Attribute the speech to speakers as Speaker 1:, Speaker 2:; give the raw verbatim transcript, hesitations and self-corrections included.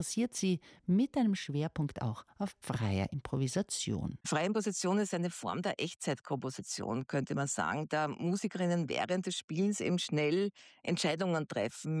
Speaker 1: Passiert sie mit einem Schwerpunkt auch auf freier Improvisation.
Speaker 2: Freie Improvisation ist eine Form der Echtzeitkomposition, könnte man sagen, da Musikerinnen während des Spielens eben schnell Entscheidungen treffen